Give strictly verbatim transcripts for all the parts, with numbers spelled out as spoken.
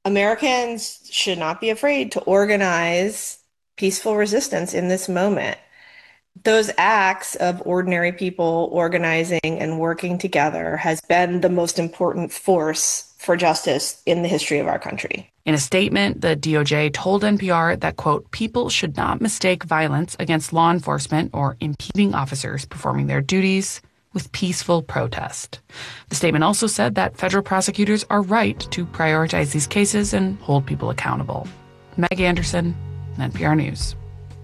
Americans should not be afraid to organize peaceful resistance in this moment. Those acts of ordinary people organizing and working together has been the most important force for justice in the history of our country. In a statement, the D O J told N P R that, quote, people should not mistake violence against law enforcement or impeding officers performing their duties with peaceful protest. The statement also said that federal prosecutors are right to prioritize these cases and hold people accountable. Meg Anderson, N P R News.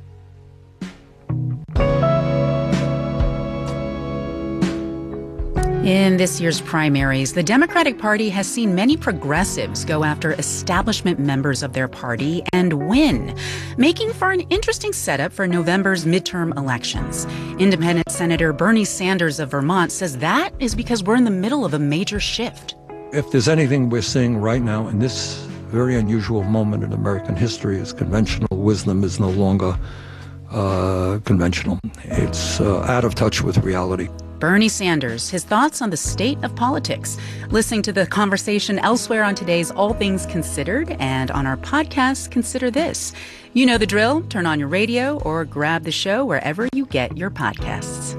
In this year's primaries, the Democratic Party has seen many progressives go after establishment members of their party and win, making for an interesting setup for November's midterm elections. Independent Senator Bernie Sanders of Vermont says that is because we're in the middle of a major shift. If there's anything we're seeing right now in this very unusual moment in American history, is conventional wisdom is no longer uh, conventional. It's uh, out of touch with reality. Bernie Sanders, his thoughts on the state of politics. Listening to the conversation elsewhere on today's All Things Considered and on our podcast, Consider This. You know the drill. Turn on your radio or grab the show wherever you get your podcasts.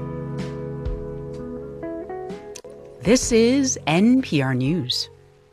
This is N P R News.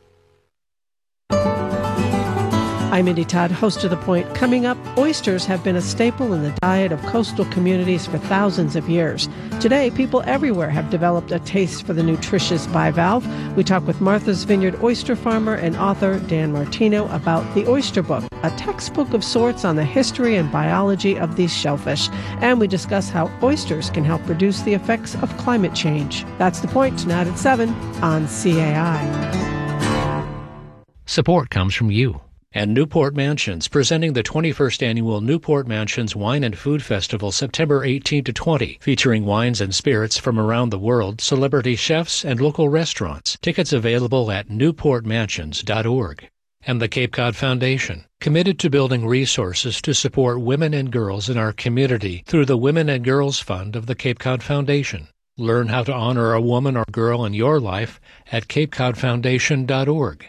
I'm Mindy Todd, host of The Point. Coming up, oysters have been a staple in the diet of coastal communities for thousands of years. Today, people everywhere have developed a taste for the nutritious bivalve. We talk with Martha's Vineyard oyster farmer and author Dan Martino about the Oyster Book, a textbook of sorts on the history and biology of these shellfish. And we discuss how oysters can help reduce the effects of climate change. That's The Point, tonight at seven on C A I. Support comes from you and Newport Mansions, presenting the twenty-first Annual Newport Mansions Wine and Food Festival, September eighteenth to twentieth, featuring wines and spirits from around the world, celebrity chefs, and local restaurants. Tickets available at newport mansions dot org. And the Cape Cod Foundation, committed to building resources to support women and girls in our community through the Women and Girls Fund of the Cape Cod Foundation. Learn how to honor a woman or girl in your life at cape cod foundation dot org.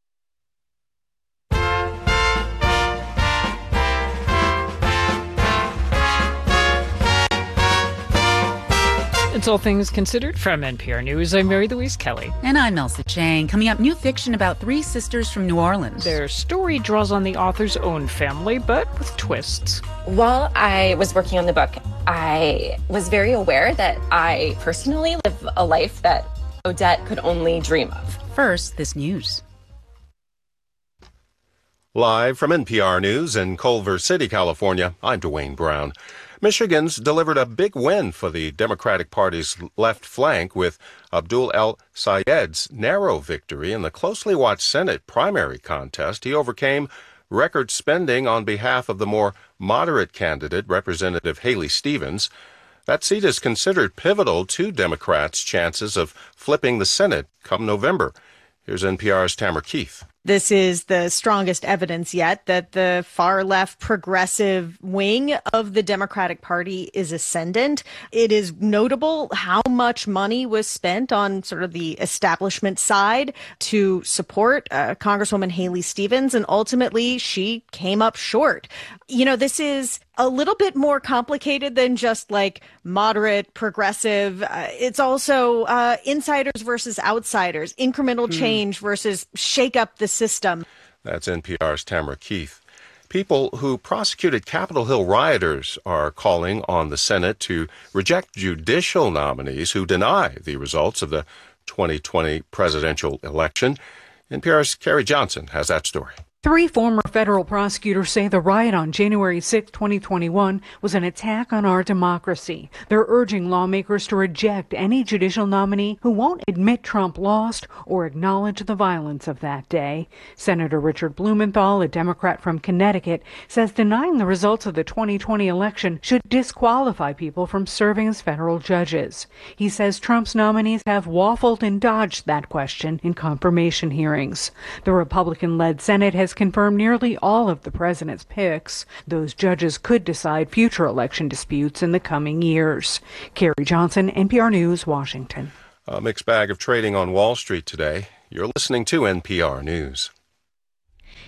It's All Things Considered from N P R News. I'm Mary Louise Kelly. And I'm Elsa Chang. Coming up, new fiction about three sisters from New Orleans. Their story draws on the author's own family, but with twists. While I was working on the book, I was very aware that I personally live a life that Odette could only dream of. First, this news. Live from N P R News in Culver City, California, I'm Dwayne Brown. Michigan's delivered a big win for the Democratic Party's left flank with Abdul El-Sayed's narrow victory in the closely watched Senate primary contest. He overcame record spending on behalf of the more moderate candidate, Representative Haley Stevens. That seat is considered pivotal to Democrats' chances of flipping the Senate come November. Here's N P R's Tamara Keith. This is the strongest evidence yet that the far-left progressive wing of the Democratic Party is ascendant. It is notable how much money was spent on sort of the establishment side to support uh, Congresswoman Haley Stevens, and ultimately she came up short. You know, this is a little bit more complicated than just like moderate, progressive. Uh, it's also uh, insiders versus outsiders, incremental change hmm. versus shake up the system. That's N P R's Tamara Keith. People who prosecuted Capitol Hill rioters are calling on the Senate to reject judicial nominees who deny the results of the twenty twenty presidential election. N P R's Carrie Johnson has that story. Three former federal prosecutors say the riot on January sixth, twenty twenty-one was an attack on our democracy. They're urging lawmakers to reject any judicial nominee who won't admit Trump lost or acknowledge the violence of that day. Senator Richard Blumenthal, a Democrat from Connecticut, says denying the results of the twenty twenty election should disqualify people from serving as federal judges. He says Trump's nominees have waffled and dodged that question in confirmation hearings. The Republican-led Senate has confirmed nearly all of the president's picks. Those judges could decide future election disputes in the coming years. Carrie Johnson, N P R News, Washington. A mixed bag of trading on Wall Street today. You're listening to N P R News.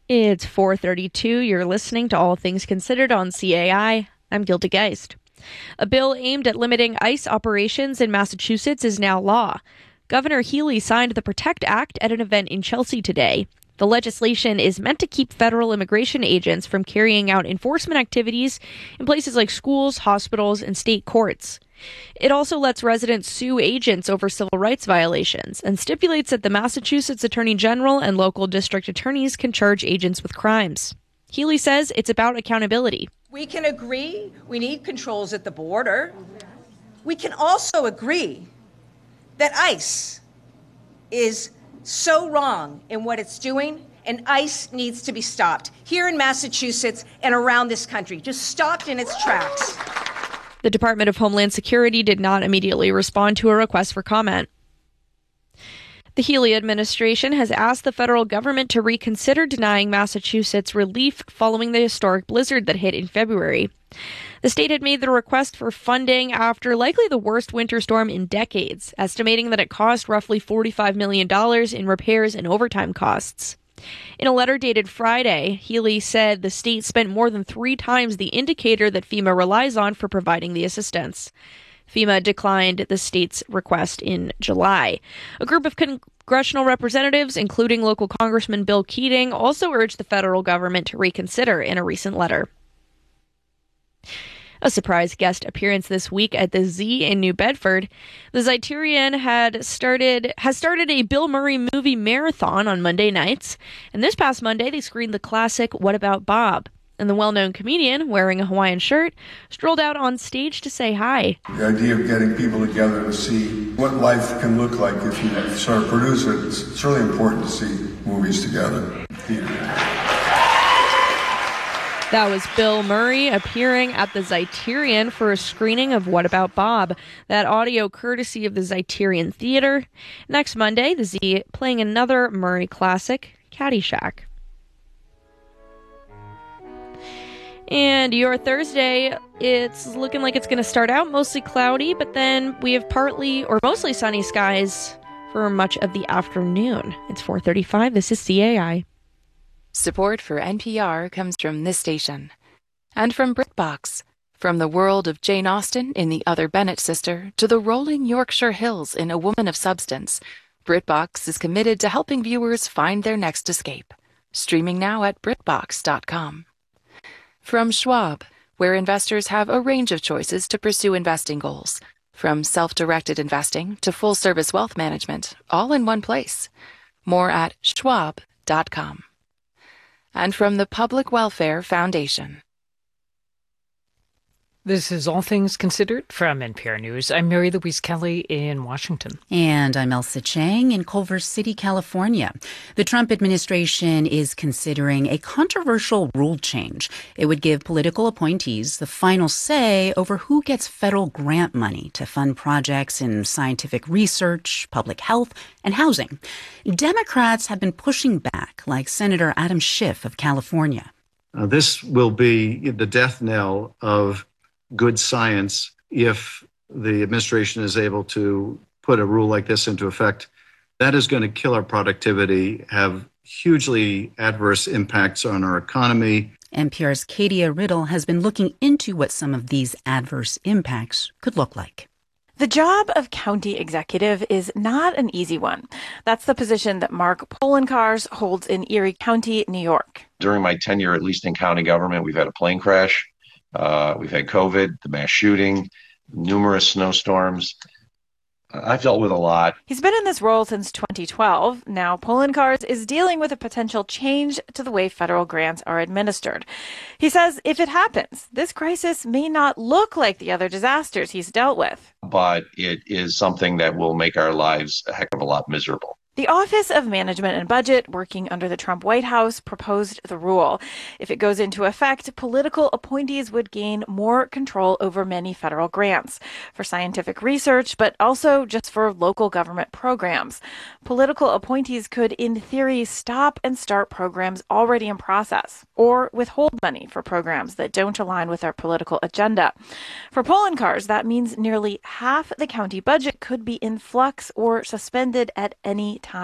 It's four thirty-two. You're listening to All Things Considered on C A I. I'm Gilda Geist. A bill aimed at limiting ICE operations in Massachusetts is now law. Governor Healey signed the PROTECT Act at an event in Chelsea today. The legislation is meant to keep federal immigration agents from carrying out enforcement activities in places like schools, hospitals, and state courts. It also lets residents sue agents over civil rights violations and stipulates that the Massachusetts Attorney General and local district attorneys can charge agents with crimes. Healey says it's about accountability. We can agree we need controls at the border. We can also agree that ICE is so wrong in what it's doing, and ICE needs to be stopped here in Massachusetts and around this country, just stopped in its tracks. The Department of Homeland Security did not immediately respond to a request for comment. The Healey administration has asked the federal government to reconsider denying Massachusetts relief following the historic blizzard that hit in February. The state had made the request for funding after likely the worst winter storm in decades, estimating that it cost roughly forty-five million dollars in repairs and overtime costs. In a letter dated Friday, Healey said the state spent more than three times the indicator that FEMA relies on for providing the assistance. FEMA declined the state's request in July. A group of congressional representatives, including local Congressman Bill Keating, also urged the federal government to reconsider in a recent letter. A surprise guest appearance this week at the Z in New Bedford. The Zeiterion had started has started a Bill Murray movie marathon on Monday nights, and this past Monday they screened the classic What About Bob? And the well-known comedian, wearing a Hawaiian shirt, strolled out on stage to say hi. The idea of getting people together to see what life can look like if you sort of produce it, it's really important to see movies together. That was Bill Murray appearing at the Zeiterion for a screening of What About Bob? That audio courtesy of the Zeiterion Theater. Next Monday, the Z playing another Murray classic, Caddyshack. And your Thursday, it's looking like it's going to start out mostly cloudy, but then we have partly or mostly sunny skies for much of the afternoon. It's four thirty-five. This is C A I. Support for N P R comes from this station. And from BritBox. From the world of Jane Austen in The Other Bennet Sister to the rolling Yorkshire Hills in A Woman of Substance, BritBox is committed to helping viewers find their next escape. Streaming now at Brit Box dot com. From Schwab, where investors have a range of choices to pursue investing goals. From self-directed investing to full-service wealth management, all in one place. More at Schwab dot com. And from the Public Welfare Foundation. This is All Things Considered from N P R News. I'm Mary Louise Kelly in Washington. And I'm Elsa Chang in Culver City, California. The Trump administration is considering a controversial rule change. It would give political appointees the final say over who gets federal grant money to fund projects in scientific research, public health, and housing. Democrats have been pushing back, like Senator Adam Schiff of California. Uh, this will be the death knell of good science if the administration is able to put a rule like this into effect. That is going to kill our productivity, have hugely adverse impacts on our economy. N P R's Katia Riddle has been looking into what some of these adverse impacts could look like. The job of county executive is not an easy one. That's the position that Mark Poloncarz holds in Erie County, New York. During my tenure, at least in county government, we've had a plane crash. Uh, we've had COVID, the mass shooting, numerous snowstorms. I've dealt with a lot. He's been in this role since twenty twelve. Now, Poloncarz is dealing with a potential change to the way federal grants are administered. He says if it happens, this crisis may not look like the other disasters he's dealt with. But it is something that will make our lives a heck of a lot miserable. The Office of Management and Budget, working under the Trump White House, proposed the rule. If it goes into effect, political appointees would gain more control over many federal grants for scientific research, but also just for local government programs. Political appointees could, in theory, stop and start programs already in process, or withhold money for programs that don't align with their political agenda. For Poloncarz, that means nearly half the county budget could be in flux or suspended at any time.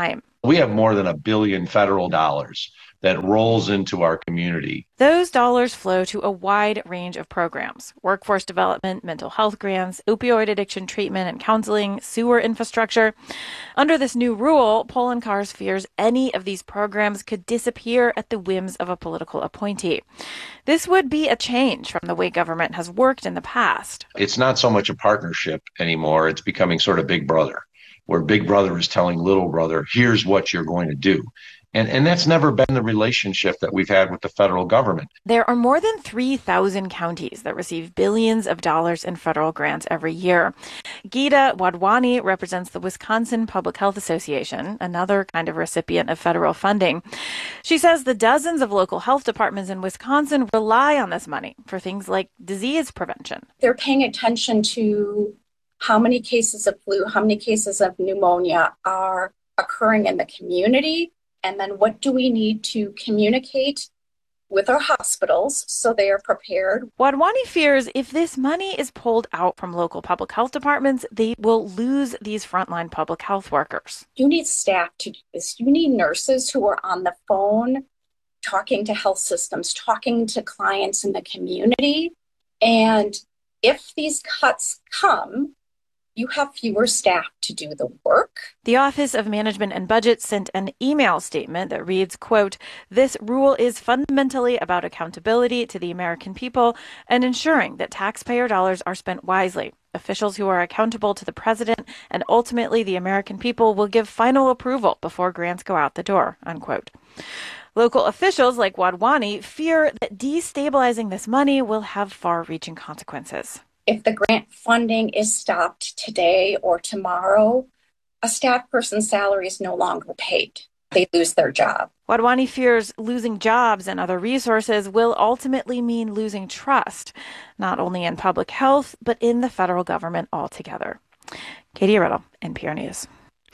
We have more than a billion federal dollars that rolls into our community. Those dollars flow to a wide range of programs: workforce development, mental health grants, opioid addiction treatment and counseling, sewer infrastructure. Under this new rule, Poloncarz fears any of these programs could disappear at the whims of a political appointee. This would be a change from the way government has worked in the past. It's not so much a partnership anymore. It's becoming sort of Big Brother, where Big Brother is telling Little Brother, here's what you're going to do. And and that's never been the relationship that we've had with the federal government. There are more than three thousand counties that receive billions of dollars in federal grants every year. Gita Wadhwani represents the Wisconsin Public Health Association, another kind of recipient of federal funding. She says the dozens of local health departments in Wisconsin rely on this money for things like disease prevention. They're paying attention to how many cases of flu, how many cases of pneumonia are occurring in the community. And then what do we need to communicate with our hospitals so they are prepared? Wadhwani fears if this money is pulled out from local public health departments, they will lose these frontline public health workers. You need staff to do this. You need nurses who are on the phone, talking to health systems, talking to clients in the community. And if these cuts come, you have fewer staff to do the work. The Office of Management and Budget sent an email statement that reads, quote, "This rule is fundamentally about accountability to the American people and ensuring that taxpayer dollars are spent wisely. Officials who are accountable to the president and ultimately the American people will give final approval before grants go out the door," unquote. Local officials like Wadhwani fear that destabilizing this money will have far-reaching consequences. If the grant funding is stopped today or tomorrow, a staff person's salary is no longer paid. They lose their job. Wadhwani fears losing jobs and other resources will ultimately mean losing trust, not only in public health, but in the federal government altogether. Katie Riddle, N P R News.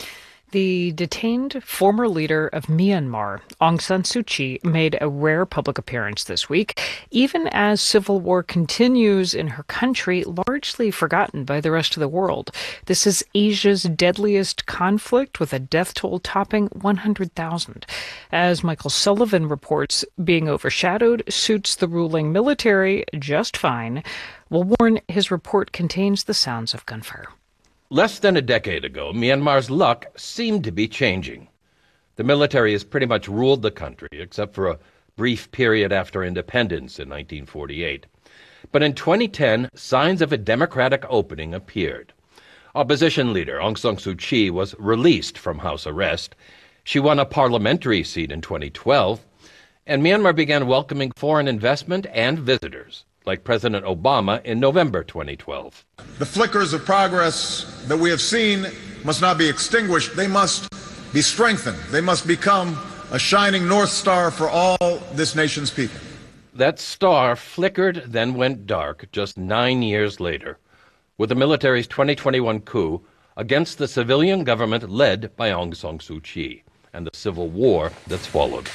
The detained former leader of Myanmar, Aung San Suu Kyi, made a rare public appearance this week, even as civil war continues in her country, largely forgotten by the rest of the world. This is Asia's deadliest conflict, with a death toll topping one hundred thousand. As Michael Sullivan reports, being overshadowed suits the ruling military just fine. We'll warn his report contains the sounds of gunfire. Less than a decade ago, Myanmar's luck seemed to be changing. The military has pretty much ruled the country, except for a brief period after independence in nineteen forty-eight. But in twenty ten, signs of a democratic opening appeared. Opposition leader Aung San Suu Kyi was released from house arrest. She won a parliamentary seat in twenty twelve, and Myanmar began welcoming foreign investment and visitors, like President Obama in November twenty twelve. The flickers of progress that we have seen must not be extinguished. They must be strengthened. They must become a shining North Star for all this nation's people. That star flickered, then went dark just nine years later, with the military's twenty twenty-one coup against the civilian government led by Aung San Suu Kyi and the civil war that's followed.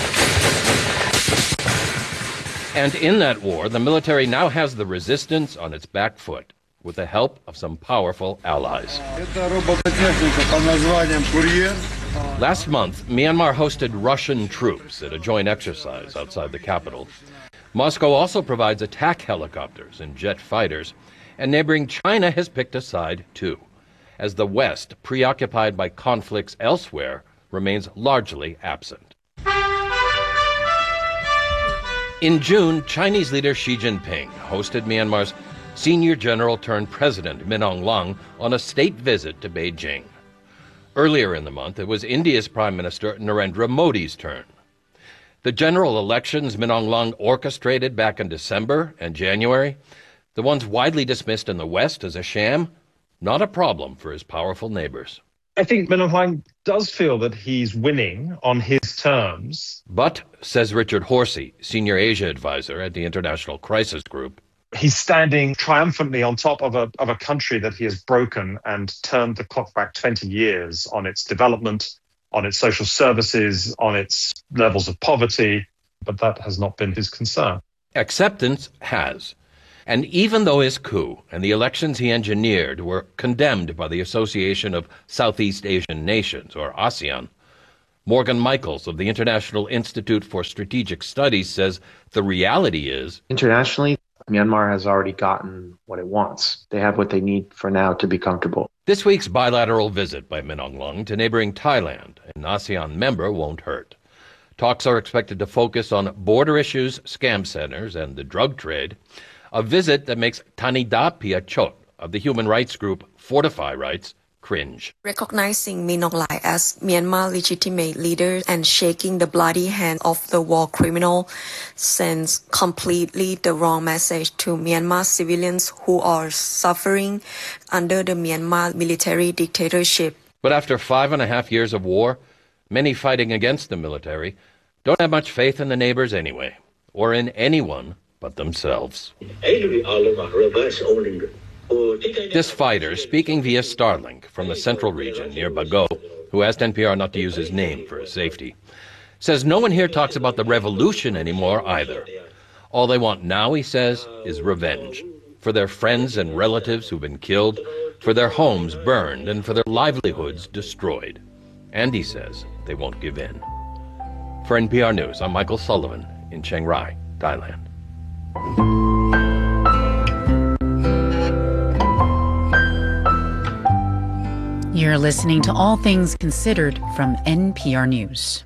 And in that war, the military now has the resistance on its back foot, with the help of some powerful allies. Last month, Myanmar hosted Russian troops at a joint exercise outside the capital. Moscow also provides attack helicopters and jet fighters, and neighboring China has picked a side too, as the West, preoccupied by conflicts elsewhere, remains largely absent. In June, Chinese leader Xi Jinping hosted Myanmar's senior general turned president Min Aung Hlaing on a state visit to Beijing. Earlier in the month, it was India's Prime Minister Narendra Modi's turn. The general elections Min Aung Hlaing orchestrated back in December and January, the ones widely dismissed in the West as a sham, not a problem for his powerful neighbors. I think Min Aung Hlaing does feel that he's winning on his terms. But, says Richard Horsey, senior Asia advisor at the International Crisis Group, he's standing triumphantly on top of a of a country that he has broken and turned the clock back twenty years on its development, on its social services, on its levels of poverty. But that has not been his concern. Acceptance has. And even though his coup and the elections he engineered were condemned by the Association of Southeast Asian Nations, or ASEAN, Morgan Michaels of the International Institute for Strategic Studies says the reality is internationally, Myanmar has already gotten what it wants. They have what they need for now to be comfortable. This week's bilateral visit by Min Aung Hlaing to neighboring Thailand, an ASEAN member, won't hurt. Talks are expected to focus on border issues, scam centers, and the drug trade. A visit that makes Thanida Piachot of the human rights group Fortify Rights cringe. Recognizing Min Aung Hlaing as Myanmar's legitimate leader and shaking the bloody hand of the war criminal sends completely the wrong message to Myanmar civilians who are suffering under the Myanmar military dictatorship. But after five and a half years of war, many fighting against the military don't have much faith in the neighbors anyway, or in anyone but themselves. This fighter, speaking via Starlink from the central region near Bago, who asked N P R not to use his name for his safety, says no one here talks about the revolution anymore either. All they want now, he says, is revenge for their friends and relatives who've been killed, for their homes burned, and for their livelihoods destroyed. And he says they won't give in. For N P R News, I'm Michael Sullivan in Chiang Rai, Thailand. You're listening to All Things Considered from N P R News.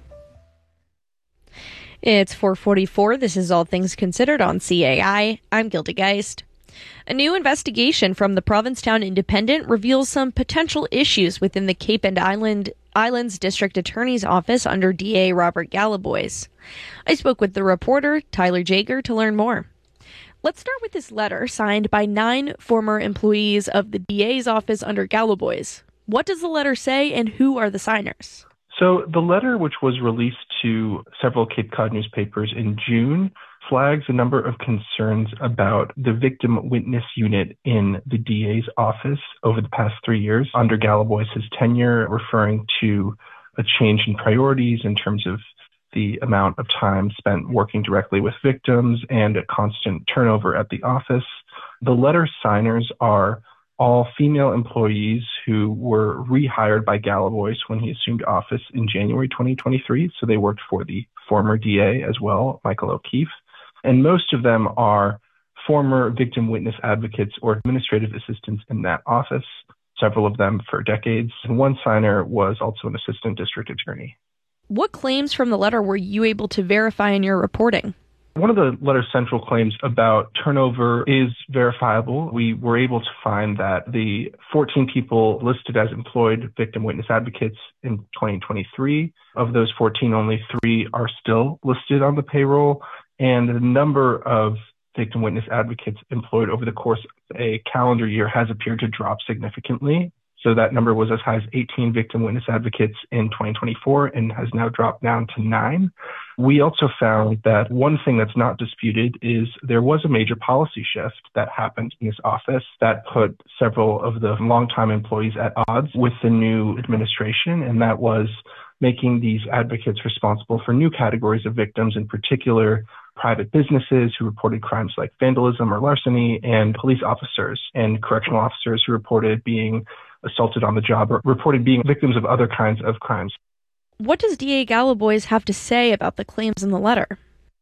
It's four forty-four. This is All Things Considered on C A I. I'm Gilda Geist. A new investigation from the Provincetown Independent reveals some potential issues within the Cape and Island Islands District Attorney's Office under D A Robert Gallibois. I spoke with the reporter, Tyler Jager, to learn more. Let's start with this letter signed by nine former employees of the D A's office under Gallibois. What does the letter say, and who are the signers? So the letter, which was released to several Cape Cod newspapers in June, flags a number of concerns about the victim witness unit in the D A's office over the past three years under Gallibois' tenure, referring to a change in priorities in terms of the amount of time spent working directly with victims and a constant turnover at the office. The letter signers are all female employees who were rehired by Gallibois when he assumed office in January twenty twenty-three. So they worked for the former D A as well, Michael O'Keefe. And most of them are former victim witness advocates or administrative assistants in that office, several of them for decades. And one signer was also an assistant district attorney. What claims from the letter were you able to verify in your reporting? One of the letter's central claims about turnover is verifiable. We were able to find that the fourteen people listed as employed victim witness advocates in twenty twenty-three, of those fourteen, only three are still listed on the payroll, and the number of victim witness advocates employed over the course of a calendar year has appeared to drop significantly. So that number was as high as eighteen victim witness advocates in twenty twenty-four and has now dropped down to nine. We also found that one thing that's not disputed is there was a major policy shift that happened in this office that put several of the longtime employees at odds with the new administration, and that was making these advocates responsible for new categories of victims, in particular private businesses who reported crimes like vandalism or larceny, and police officers and correctional officers who reported being assaulted on the job or reported being victims of other kinds of crimes. What does D A Gallibois have to say about the claims in the letter?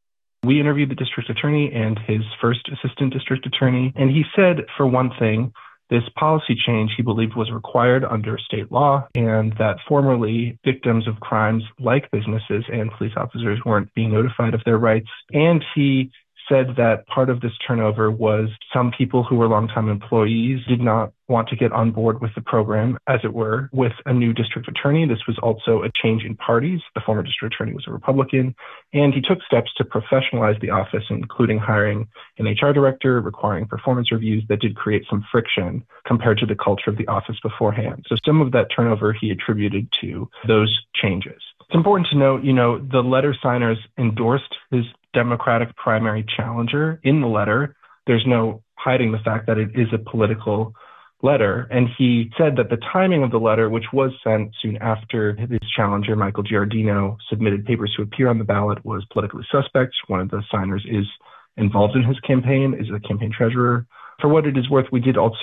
We interviewed the district attorney and his first assistant district attorney, and he said, for one thing, this policy change he believed was required under state law, and that formerly victims of crimes like businesses and police officers weren't being notified of their rights. And he said that part of this turnover was some people who were longtime employees did not want to get on board with the program, as it were, with a new district attorney. This was also a change in parties. The former district attorney was a Republican, and he took steps to professionalize the office, including hiring an H R director, requiring performance reviews that did create some friction compared to the culture of the office beforehand. So some of that turnover he attributed to those changes. It's important to note, you know, the letter signers endorsed his Democratic primary challenger in the letter. There's no hiding the fact that it is a political letter. And he said that the timing of the letter, which was sent soon after his challenger, Michael Giardino, submitted papers to appear on the ballot, was politically suspect. One of the signers is involved in his campaign, is the campaign treasurer. For what it is worth, we did also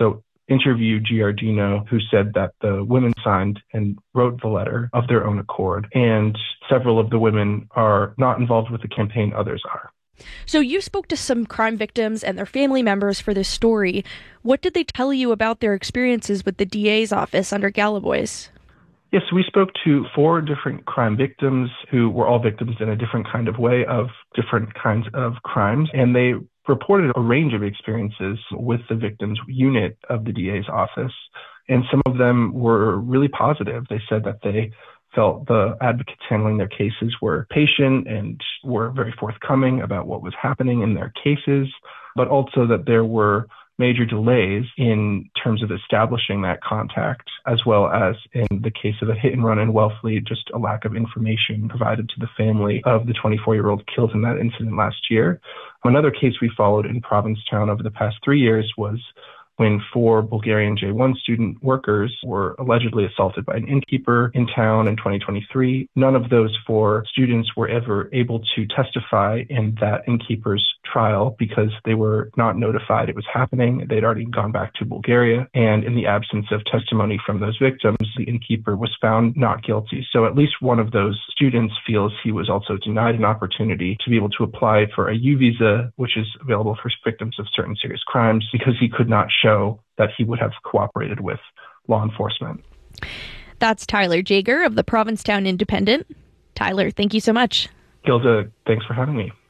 interviewed Giardino, who said that the women signed and wrote the letter of their own accord, and several of the women are not involved with the campaign, others are. So you spoke to some crime victims and their family members for this story. What did they tell you about their experiences with the D A's office under Galabois? Yes, we spoke to four different crime victims who were all victims in a different kind of way of different kinds of crimes, and they reported a range of experiences with the victims unit of the D A's office, and some of them were really positive. They said that they felt the advocates handling their cases were patient and were very forthcoming about what was happening in their cases, but also that there were major delays in terms of establishing that contact, as well as in the case of a hit and run in Wellfleet, just a lack of information provided to the family of the twenty-four-year-old killed in that incident last year. Another case we followed in Provincetown over the past three years was when four Bulgarian J one student workers were allegedly assaulted by an innkeeper in town in twenty twenty-three. None of those four students were ever able to testify in that innkeeper's trial because they were not notified it was happening. They'd already gone back to Bulgaria. And in the absence of testimony from those victims, the innkeeper was found not guilty. So at least one of those students feels he was also denied an opportunity to be able to apply for a U visa, which is available for victims of certain serious crimes, because he could not show that he would have cooperated with law enforcement. That's Tyler Jager of the Provincetown Independent. Tyler, thank you so much. Gilda, thanks for having me.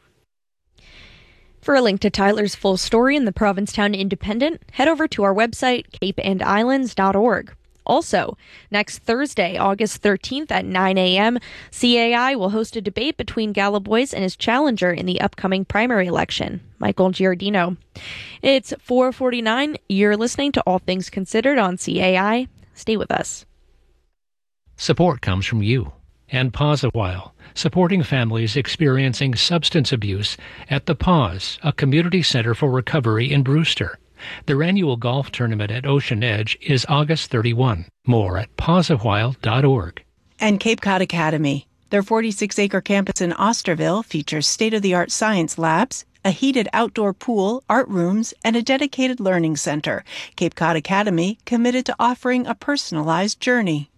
For a link to Tyler's full story in the Provincetown Independent, head over to our website, cape and islands dot org. Also, next Thursday, August thirteenth at nine a.m., C A I will host a debate between Galabois and his challenger in the upcoming primary election, Michael Giardino. It's four forty-nine. You're listening to All Things Considered on C A I. Stay with us. Support comes from you and Pause a While, supporting families experiencing substance abuse at The Pause, a community center for recovery in Brewster. Their annual golf tournament at Ocean Edge is August thirty-first. More at pause a while dot org. And Cape Cod Academy. Their forty-six acre campus in Osterville features state-of-the-art science labs, a heated outdoor pool, art rooms, and a dedicated learning center. Cape Cod Academy, committed to offering a personalized journey.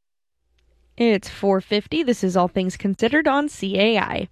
It's four fifty. This is All Things Considered on C A I.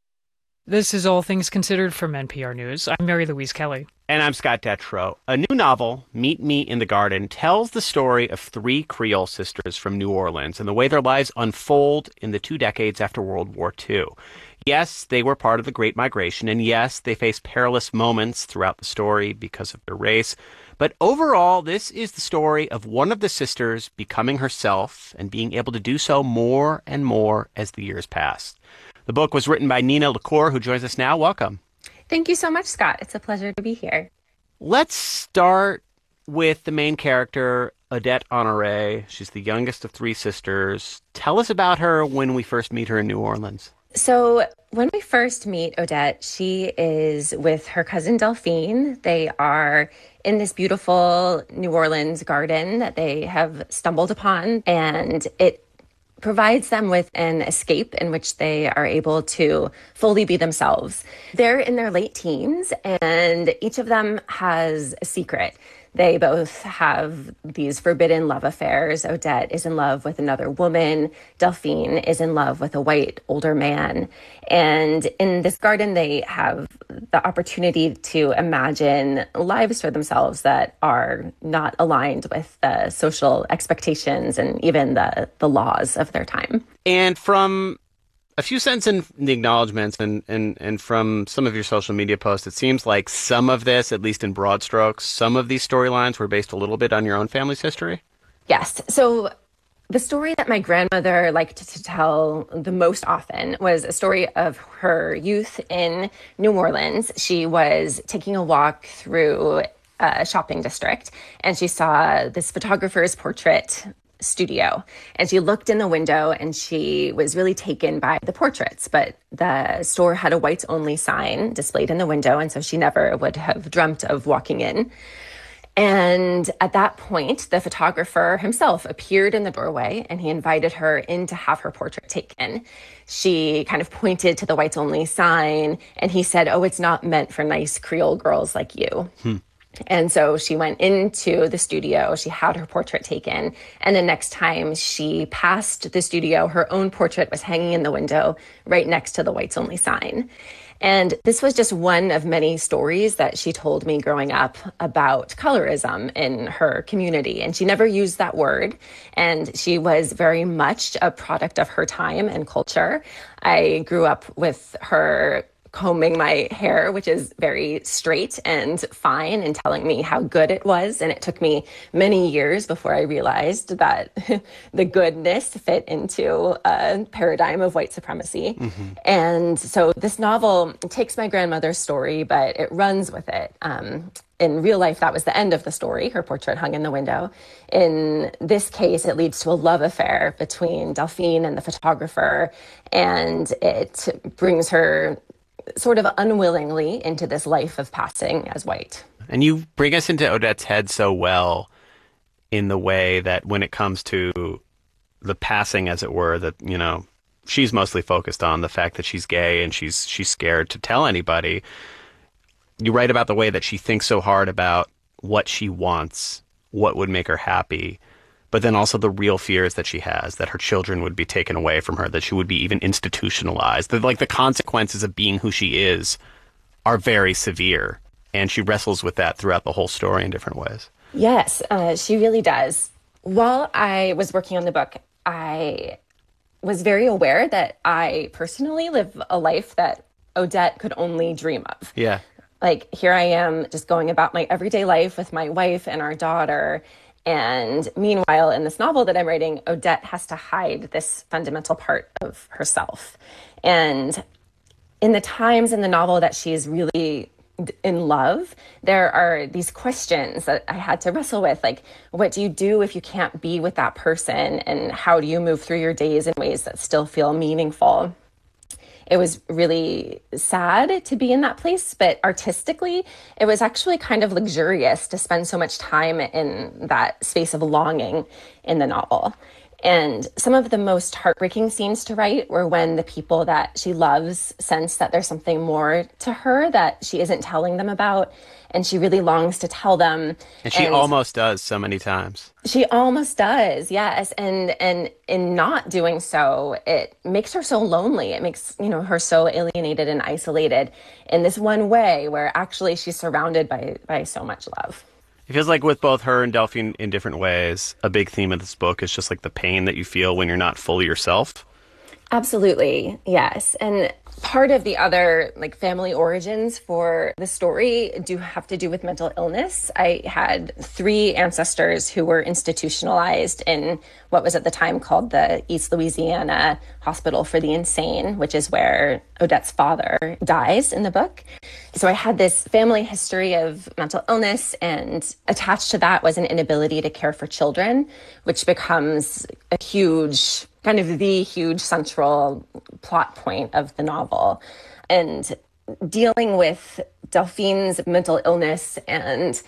This is All Things Considered from N P R News. I'm Mary Louise Kelly. And I'm Scott Detrow. A new novel, Meet Me in the Garden, tells the story of three Creole sisters from New Orleans and the way their lives unfold in the two decades after World War Two. Yes, they were part of the Great Migration, and yes, they faced perilous moments throughout the story because of their race. But overall, this is the story of one of the sisters becoming herself and being able to do so more and more as the years passed. The book was written by Nina LaCour, who joins us now. Welcome. Thank you so much, Scott. It's a pleasure to be here. Let's start with the main character, Odette Honoré. She's the youngest of three sisters. Tell us about her when we first meet her in New Orleans. So when we first meet Odette, she is with her cousin Delphine. They are in this beautiful New Orleans garden that they have stumbled upon, and it provides them with an escape in which they are able to fully be themselves. They're in their late teens, and each of them has a secret. They both have these forbidden love affairs. Odette is in love with another woman. Delphine is in love with a white older man. And in this garden, they have the opportunity to imagine lives for themselves that are not aligned with the social expectations and even the, the laws of their time. And from a few sentences in the acknowledgments and, and, and from some of your social media posts, it seems like some of this, at least in broad strokes, some of these storylines were based a little bit on your own family's history? Yes. So the story that my grandmother liked to tell the most often was a story of her youth in New Orleans. She was taking a walk through a shopping district, and she saw this photographer's portrait studio, and she looked in the window and she was really taken by the portraits, but the store had a whites only sign displayed in the window, and so she never would have dreamt of walking in. And at that point, the photographer himself appeared in the doorway, and he invited her in to have her portrait taken. She kind of pointed to the whites only sign, and he said, "Oh, it's not meant for nice Creole girls like you." Hmm. And so she went into the studio, she had her portrait taken, and the next time she passed the studio, her own portrait was hanging in the window right next to the whites only sign. And this was just one of many stories that she told me growing up about colorism in her community. And she never used that word. And she was very much a product of her time and culture. I grew up with her combing my hair, which is very straight and fine, and telling me how good it was. And it took me many years before I realized that the goodness fit into a paradigm of white supremacy. Mm-hmm. And so this novel takes my grandmother's story, but it runs with it. Um, in real life, that was the end of the story. Her portrait hung in the window. In this case, it leads to a love affair between Delphine and the photographer, and it brings her sort of unwillingly into this life of passing as white. And you bring us into Odette's head so well in the way that when it comes to the passing, as it were, that, you know, she's mostly focused on the fact that she's gay and she's she's scared to tell anybody. You write about the way that she thinks so hard about what she wants, what would make her happy, but then also the real fears that she has, that her children would be taken away from her, that she would be even institutionalized, that like the consequences of being who she is are very severe. And she wrestles with that throughout the whole story in different ways. Yes, uh, she really does. While I was working on the book, I was very aware that I personally live a life that Odette could only dream of. Yeah. Like, here I am just going about my everyday life with my wife and our daughter. And meanwhile, in this novel that I'm writing, Odette has to hide this fundamental part of herself. And in the times in the novel that she's really in love, there are these questions that I had to wrestle with, like, what do you do if you can't be with that person? And how do you move through your days in ways that still feel meaningful? It was really sad to be in that place, but artistically, it was actually kind of luxurious to spend so much time in that space of longing in the novel. And some of the most heartbreaking scenes to write were when the people that she loves sense that there's something more to her that she isn't telling them about, and she really longs to tell them. And she and almost does so many times. She almost does, yes. And and in not doing so, it makes her so lonely. It makes, you know, her so alienated and isolated in this one way where actually she's surrounded by by so much love. It feels like with both her and Delphine in different ways, a big theme of this book is just like the pain that you feel when you're not fully yourself. Absolutely, yes. And part of the other like family origins for the story do have to do with mental illness. I had three ancestors who were institutionalized in what was at the time called the East Louisiana Hospital for the Insane, which is where Odette's father dies in the book. So I had this family history of mental illness, and attached to that was an inability to care for children, which becomes a huge kind of the huge central plot point of the novel. And dealing with Delphine's mental illness and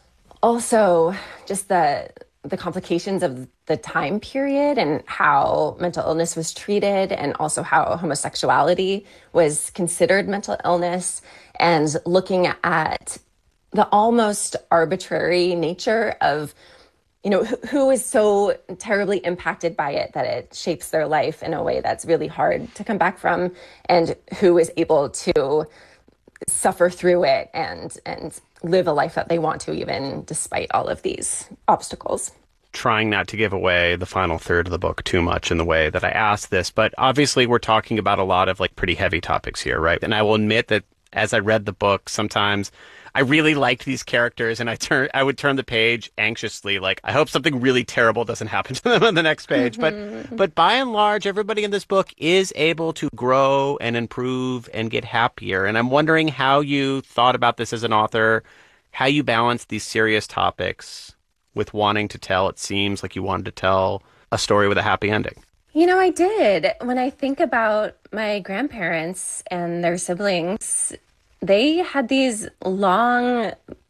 also just the the complications of the time period and how mental illness was treated, and also how homosexuality was considered mental illness, and looking at the almost arbitrary nature of, you know, who, who is so terribly impacted by it that it shapes their life in a way that's really hard to come back from, and who is able to suffer through it and and live a life that they want to, even despite all of these obstacles. Trying not to give away the final third of the book too much in the way that I asked this, but obviously we're talking about a lot of like pretty heavy topics here, right? And I will admit that as I read the book, sometimes I really liked these characters, and I turn I would turn the page anxiously, like I hope something really terrible doesn't happen to them on the next page. Mm-hmm. But but by and large, everybody in this book is able to grow and improve and get happier. And I'm wondering how you thought about this as an author, how you balance these serious topics with wanting to tell, it seems like you wanted to tell a story with a happy ending. You know, I did. When I think about my grandparents and their siblings, they had these long,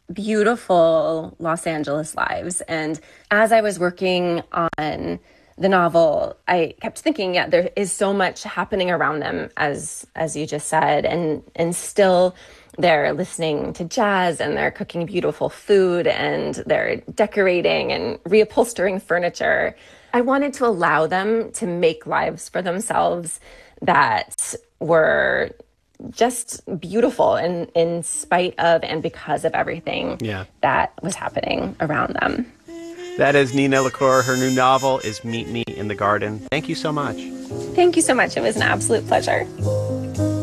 beautiful Los Angeles lives. And as I was working on the novel, I kept thinking, yeah, there is so much happening around them, as as you just said, and and still they're listening to jazz and they're cooking beautiful food and they're decorating and reupholstering furniture. I wanted to allow them to make lives for themselves that were just beautiful in, in spite of and because of everything yeah. that was happening around them. That is Nina LaCour. Her new novel is Meet Me in the Garden. Thank you so much. Thank you so much. It was an absolute pleasure.